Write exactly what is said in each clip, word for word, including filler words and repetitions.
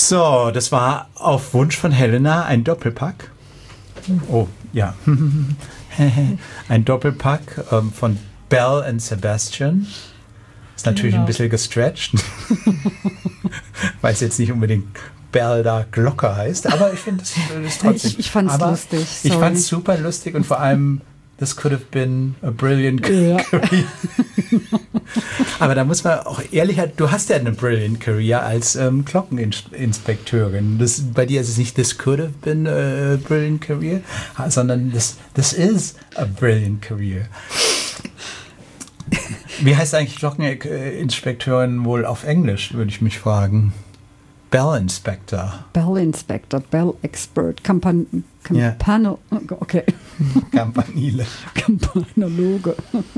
So, das war auf Wunsch von Helena ein Doppelpack. Oh, ja. Ein Doppelpack ähm, von Belle and Sebastian. Ist natürlich genau. ein bisschen gestretched, weil es jetzt nicht unbedingt Belle da Glocke heißt, aber ich finde das, das trotzdem. Ich, ich fand es lustig. Sorry. Ich fand es super lustig und vor allem, this could have been a brilliant career. Ja. Aber da muss man auch ehrlich, du hast ja eine brilliant career als ähm, Glockeninspekteurin. Das, bei dir ist es nicht this could have been a brilliant career, sondern this, this is a brilliant career. Wie heißt eigentlich Glockeninspekteurin wohl auf Englisch, würde ich mich fragen. Bell Inspector. Bell Inspector, Bell Expert, Campan Campano, yeah. Okay. Campanile. Campanologe.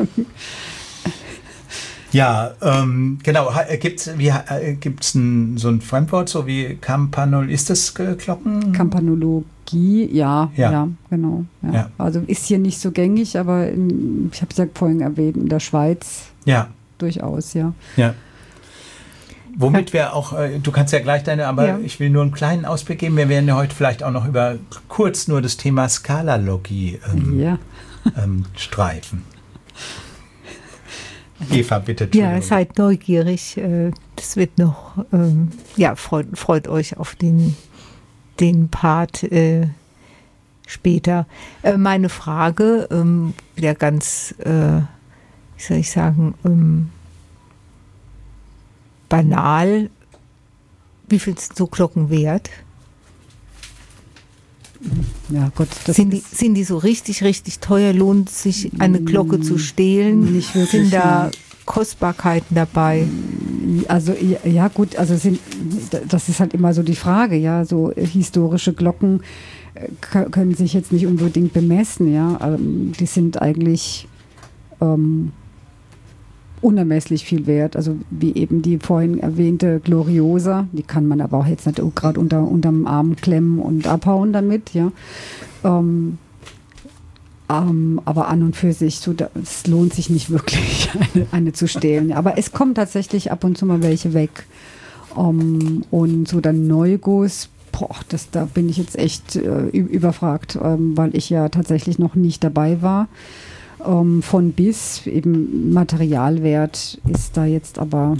Ja, ähm, genau. Gibt es äh, gibt's ein, so ein Fremdwort, so wie Campanol, ist das äh, Glocken? Campanologie, ja, ja, ja genau. Ja. Ja. Also ist hier nicht so gängig, aber in, ich habe es ja vorhin erwähnt, in der Schweiz ja. durchaus, ja. Ja. Womit wir auch, äh, du kannst ja gleich deine, aber ja. ich will nur einen kleinen Ausblick geben. Wir werden ja heute vielleicht auch noch über kurz nur das Thema Skalalogie ähm, ja. ähm, streifen. Eva, bitte. Ja, seid neugierig. Das wird noch, ähm, ja, freut, freut euch auf den, den Part äh, später. Äh, meine Frage, ähm, wieder ganz, äh, wie soll ich sagen, ähm, banal. Wie viel sind so Glocken wert? Ja, Gott, das sind, die, sind die so richtig, richtig teuer? Lohnt sich eine Glocke zu stehlen? Nicht wirklich. Sind da Kostbarkeiten dabei? Also ja gut, also sind, das ist halt immer so die Frage, ja, so historische Glocken können sich jetzt nicht unbedingt bemessen, ja, die sind eigentlich ähm, unermesslich viel wert, also wie eben die vorhin erwähnte Gloriosa, die kann man aber auch jetzt nicht gerade unter unterm Arm klemmen und abhauen damit, ja. Ähm, ähm, aber an und für sich, so, es lohnt sich nicht wirklich, eine, eine zu stehlen. Aber es kommen tatsächlich ab und zu mal welche weg. Um, und so der Neuguss, boah, das, da bin ich jetzt echt äh, überfragt, ähm, weil ich ja tatsächlich noch nicht dabei war. Um, von bis, eben Materialwert ist da jetzt aber,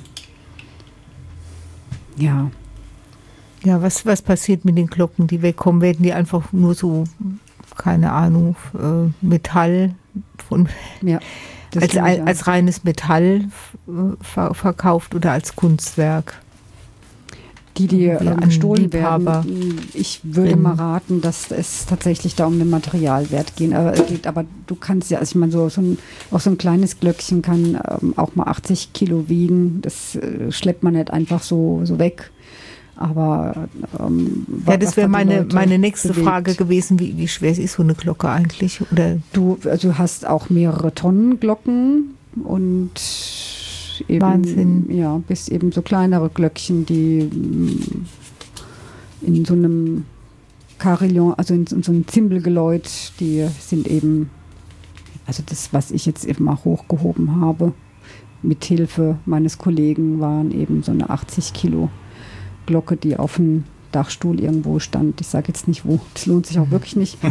ja. Ja, was, was passiert mit den Glocken, die wegkommen? Werden die einfach nur so, keine Ahnung, äh, Metall von, ja, als, als, als reines Metall ver- verkauft oder als Kunstwerk? Die, die äh, gestohlen werden, ich würde mal raten, dass es tatsächlich da um den Materialwert gehen, aber, geht. Aber du kannst ja, also ich meine, so, so ein, auch so ein kleines Glöckchen kann ähm, auch mal achtzig Kilo wiegen. Das äh, schleppt man nicht einfach so, so weg. Aber ähm, ja, das wäre meine, meine nächste bewegt. Frage gewesen, wie, wie schwer ist so eine Glocke eigentlich? Oder? Du, also du hast auch mehrere Tonnen Glocken und eben, Wahnsinn. Ja, bis eben so kleinere Glöckchen, die in so einem Carillon, also in, in so einem Zimbelgeläut, die sind eben, also das, was ich jetzt eben auch hochgehoben habe, mit Hilfe meines Kollegen, waren eben so eine achtzig Kilo Glocke, die auf dem Dachstuhl irgendwo stand. Ich sage jetzt nicht wo, das lohnt sich auch wirklich nicht.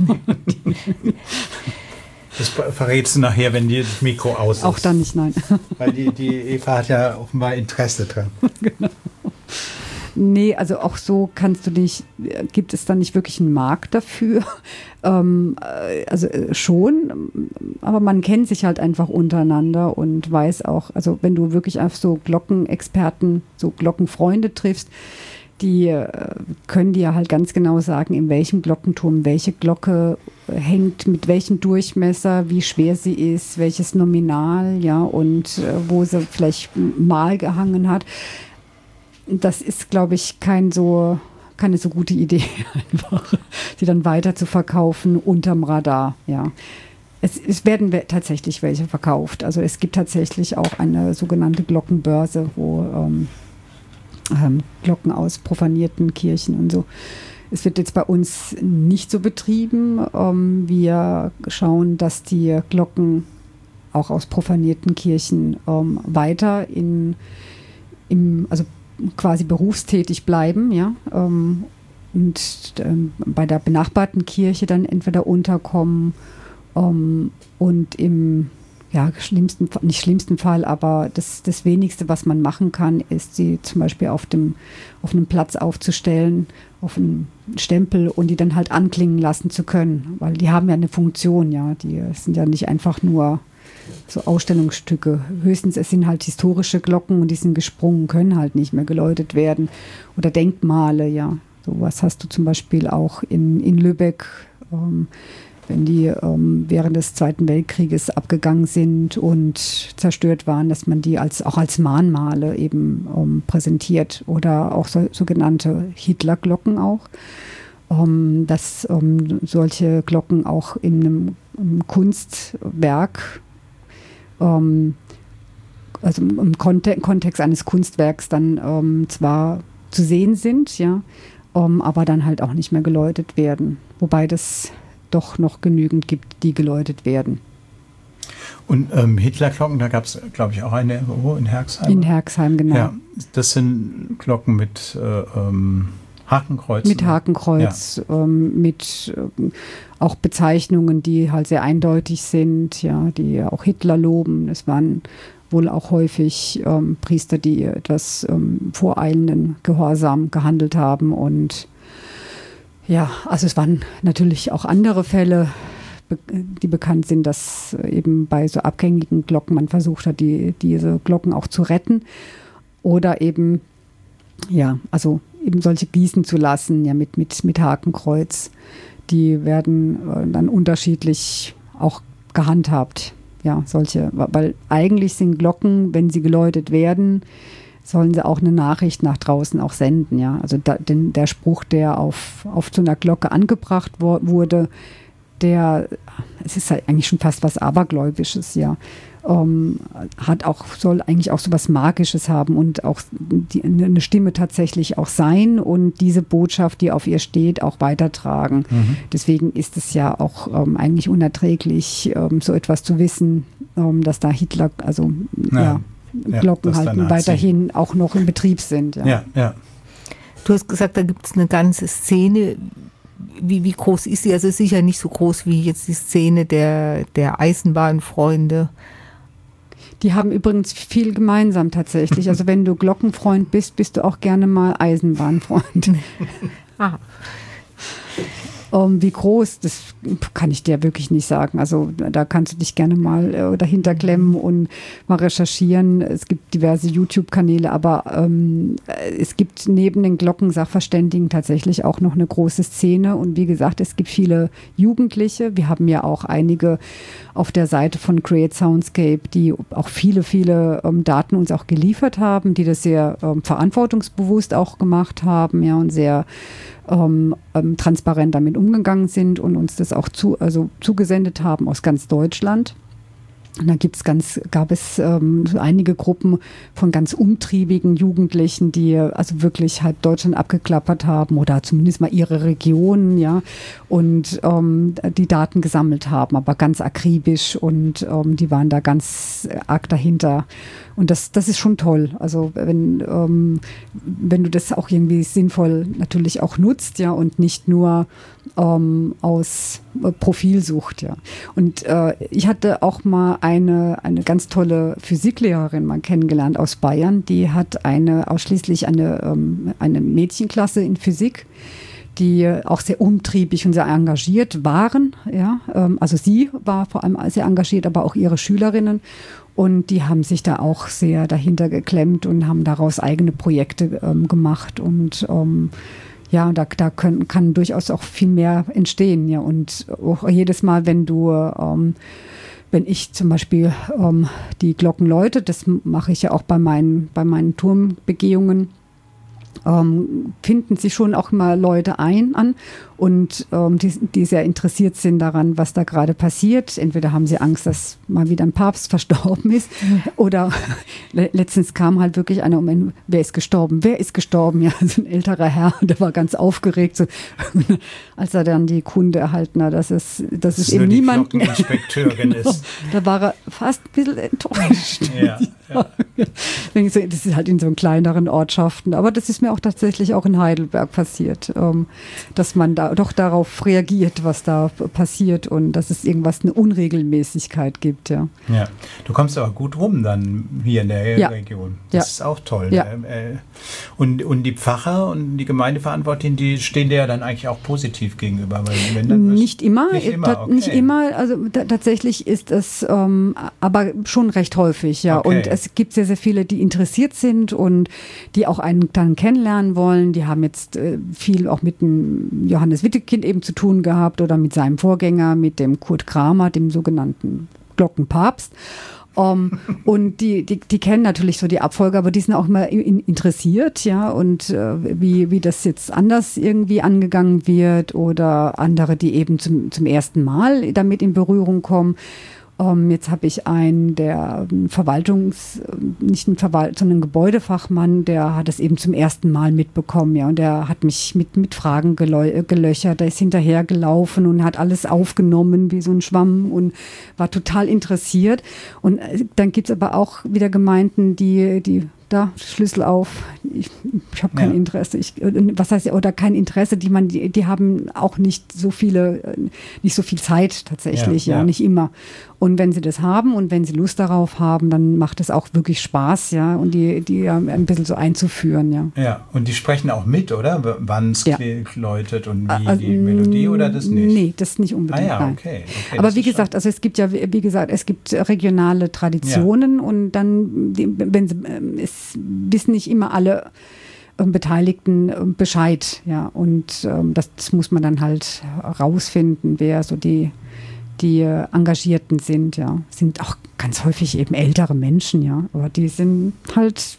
Das verrätst du nachher, wenn dir das Mikro aus ist. Auch dann nicht, nein. Weil die, die Eva hat ja offenbar Interesse dran. Genau. Nee, also auch so kannst du dich, gibt es dann nicht wirklich einen Markt dafür? Ähm, also schon, aber man kennt sich halt einfach untereinander und weiß auch, also wenn du wirklich auf so Glockenexperten, so Glockenfreunde triffst, die können dir halt ganz genau sagen, in welchem Glockenturm welche Glocke hängt, mit welchem Durchmesser, wie schwer sie ist, welches Nominal, ja, und wo sie vielleicht mal gehangen hat. Das ist, glaube ich, kein so, keine so gute Idee, einfach, die dann weiter zu verkaufen unterm Radar, ja. Es, es werden tatsächlich welche verkauft. Also es gibt tatsächlich auch eine sogenannte Glockenbörse, wo ähm, ähm, Glocken aus profanierten Kirchen und so. Es wird jetzt bei uns nicht so betrieben. Ähm, wir schauen, dass die Glocken auch aus profanierten Kirchen ähm, weiter in, im, also quasi berufstätig bleiben, ja, ähm, und ähm, bei der benachbarten Kirche dann entweder unterkommen ähm, und im ja, schlimmsten, nicht schlimmsten Fall, aber das, das Wenigste, was man machen kann, ist, sie zum Beispiel auf dem auf einem Platz aufzustellen, auf einen Stempel und die dann halt anklingen lassen zu können, weil die haben ja eine Funktion, ja, die sind ja nicht einfach nur so Ausstellungsstücke. Höchstens es sind halt historische Glocken und die sind gesprungen, können halt nicht mehr geläutet werden. Oder Denkmale, ja. Sowas hast du zum Beispiel auch in, in Lübeck, ähm, wenn die ähm, während des Zweiten Weltkrieges abgegangen sind und zerstört waren, dass man die als, auch als Mahnmale eben ähm, präsentiert. Oder auch so, sogenannte Hitlerglocken auch. Ähm, dass ähm, solche Glocken auch in einem, einem Kunstwerk Ähm, also im Konte- Kontext eines Kunstwerks dann ähm, zwar zu sehen sind, ja, ähm, aber dann halt auch nicht mehr geläutet werden. Wobei das doch noch genügend gibt, die geläutet werden. Und ähm, Hitlerglocken, da gab es, glaube ich, auch eine wo, in Herxheim. In Herxheim, genau. Ja, das sind Glocken mit äh, ähm, Hakenkreuz. Mit Hakenkreuz, ja. ähm, mit ähm, auch Bezeichnungen, die halt sehr eindeutig sind, ja, die auch Hitler loben. Es waren wohl auch häufig ähm, Priester, die etwas ähm, voreilenden Gehorsam gehandelt haben. Und ja, also es waren natürlich auch andere Fälle, be- die bekannt sind, dass eben bei so abgängigen Glocken man versucht hat, die, diese Glocken auch zu retten. Oder eben, ja, also eben solche gießen zu lassen, ja, mit, mit, mit Hakenkreuz. Die werden äh, dann unterschiedlich auch gehandhabt. Ja, solche, weil eigentlich sind Glocken, wenn sie geläutet werden, sollen sie auch eine Nachricht nach draußen auch senden. Ja, also da, denn der Spruch, der auf, auf so einer Glocke angebracht wo, wurde, der, es ist halt eigentlich schon fast was Abergläubisches, ja. Ähm, hat auch, soll eigentlich auch so was Magisches haben und auch die, eine Stimme tatsächlich auch sein und diese Botschaft, die auf ihr steht, auch weitertragen. Mhm. Deswegen ist es ja auch ähm, eigentlich unerträglich, ähm, so etwas zu wissen, ähm, dass da Hitler, also ja, ja, Glocken halt weiterhin auch noch in Betrieb sind. Ja, ja. ja. Du hast gesagt, da gibt es eine ganze Szene. Wie, wie groß ist sie? Also sicher nicht so groß wie jetzt die Szene der, der Eisenbahnfreunde. Die haben übrigens viel gemeinsam tatsächlich. Also wenn du Glockenfreund bist, bist du auch gerne mal Eisenbahnfreund. Ah. Um, wie groß, das kann ich dir wirklich nicht sagen. Also da kannst du dich gerne mal äh, dahinter klemmen und mal recherchieren. Es gibt diverse YouTube-Kanäle, aber ähm, es gibt neben den Glockensachverständigen tatsächlich auch noch eine große Szene. Und wie gesagt, es gibt viele Jugendliche. Wir haben ja auch einige auf der Seite von Create Soundscape, die auch viele, viele ähm, Daten uns auch geliefert haben, die das sehr ähm, verantwortungsbewusst auch gemacht haben, ja, und sehr Ähm, ähm, transparent damit umgegangen sind und uns das auch zu, also zugesendet haben aus ganz Deutschland. Und da gibt's ganz, gab es ähm, so einige Gruppen von ganz umtriebigen Jugendlichen, die also wirklich halt Deutschland abgeklappert haben oder zumindest mal ihre Region, ja, und ähm, die Daten gesammelt haben, aber ganz akribisch und ähm, die waren da ganz arg dahinter. Und das, das ist schon toll. Also wenn, ähm, wenn du das auch irgendwie sinnvoll natürlich auch nutzt, ja, und nicht nur ähm, aus äh, Profilsucht, ja. Und äh, ich hatte auch mal eine, eine ganz tolle Physiklehrerin mal kennengelernt aus Bayern, die hat eine ausschließlich eine, ähm, eine Mädchenklasse in Physik, die auch sehr umtriebig und sehr engagiert waren. Ja, ähm, also sie war vor allem sehr engagiert, aber auch ihre Schülerinnen. Und die haben sich da auch sehr dahinter geklemmt und haben daraus eigene Projekte ähm, gemacht. Und ähm, ja, da, da können, kann durchaus auch viel mehr entstehen. Ja, und auch jedes Mal, wenn du, ähm, wenn ich zum Beispiel ähm, die Glocken läute, das mache ich ja auch bei meinen, bei meinen Turmbegehungen, Ähm, finden sich schon auch mal Leute ein an und ähm, die, die sehr interessiert sind daran, was da gerade passiert. Entweder haben sie Angst, dass mal wieder ein Papst verstorben ist, mhm. oder le- letztens kam halt wirklich einer um einen, wer ist gestorben? Wer ist gestorben? Ja, so ein älterer Herr, der war ganz aufgeregt, so, als er dann die Kunde erhalten hat, dass es, dass es eben niemand Glockeninspekteurin ist. Da war er fast ein bisschen enttäuscht. Ja. Das ist halt in so kleineren Ortschaften. Aber das ist mir auch tatsächlich auch in Heidelberg passiert, ähm, dass man da doch darauf reagiert, was da passiert und dass es irgendwas, eine Unregelmäßigkeit gibt. Ja, ja. Du kommst aber gut rum dann hier in der ja. Region. Das ja. ist auch toll. Ja. Und, und die Pfarrer und die Gemeindeverantwortlichen, die stehen dir ja dann eigentlich auch positiv gegenüber. Weil wenn dann nicht immer. Nicht immer, okay. Nicht immer. Also tatsächlich ist es ähm, aber schon recht häufig. Ja. Okay. Und es gibt sehr, sehr viele, die interessiert sind und die auch einen dann kennenlernen wollen. Die haben jetzt äh, viel auch mit dem Johannes Wittekind eben zu tun gehabt oder mit seinem Vorgänger, mit dem Kurt Kramer, dem sogenannten Glockenpapst. Um, und die, die, die kennen natürlich so die Abfolge, aber die sind auch immer in, interessiert, ja, und äh, wie, wie das jetzt anders irgendwie angegangen wird oder andere, die eben zum, zum ersten Mal damit in Berührung kommen. Um, jetzt habe ich einen, der Verwaltungs-, nicht ein Verwalt-, sondern ein Gebäudefachmann, der hat es eben zum ersten Mal mitbekommen, ja, und der hat mich mit, mit Fragen gelö- gelöchert, der ist hinterher gelaufen und hat alles aufgenommen wie so ein Schwamm und war total interessiert. Und dann gibt es aber auch wieder Gemeinden, die, die da, Schlüssel auf, ich, ich habe kein ja. Interesse, ich, was heißt, oder kein Interesse, die man, die, die haben auch nicht so viele, nicht so viel Zeit tatsächlich, ja, ja, nicht immer. Und wenn sie das haben und wenn sie Lust darauf haben, dann macht es auch wirklich Spaß, ja, und die, die ein bisschen so einzuführen, ja. Ja, und die sprechen auch mit, oder? Wann es ja. läutet und wie also, die Melodie oder das nicht? Nee, das nicht unbedingt. Ah ja, okay. okay aber wie gesagt, also es gibt ja, wie gesagt, es gibt regionale Traditionen ja. und dann, wenn sie, es wissen nicht immer alle Beteiligten Bescheid, ja, und ähm, das, das muss man dann halt rausfinden, wer so die die Engagierten sind, ja, sind auch ganz häufig eben ältere Menschen, ja, aber die sind halt,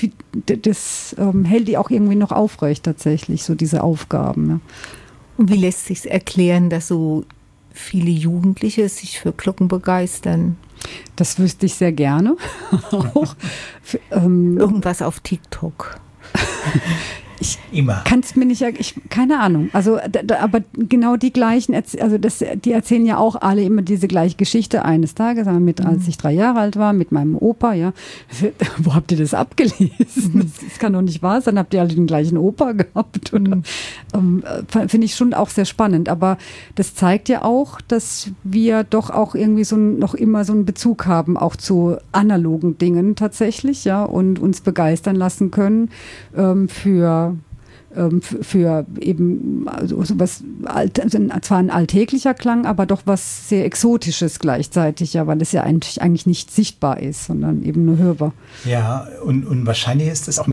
das ähm, hält die auch irgendwie noch aufrecht tatsächlich, so diese Aufgaben. Ja. Und wie lässt sich erklären, dass so viele Jugendliche sich für Glocken begeistern? Das wüsste ich sehr gerne. auch, für, ähm, Irgendwas auf TikTok. Ich kann es mir nicht, ich, keine Ahnung. Also, da, aber genau die gleichen, also das, die erzählen ja auch alle immer diese gleiche Geschichte. Eines Tages, mit, als ich drei Jahre alt war, mit meinem Opa, ja. Wo habt ihr das abgelesen? Das, das kann doch nicht wahr sein. Habt ihr alle den gleichen Opa gehabt? Oder, ähm, finde ich schon auch sehr spannend. Aber das zeigt ja auch, dass wir doch auch irgendwie so noch immer so einen Bezug haben, auch zu analogen Dingen tatsächlich, ja, und uns begeistern lassen können ähm, für für eben also sowas, also zwar ein alltäglicher Klang, aber doch was sehr Exotisches gleichzeitig, ja, weil es ja eigentlich, eigentlich nicht sichtbar ist, sondern eben nur hörbar. Ja, und, und wahrscheinlich ist es auch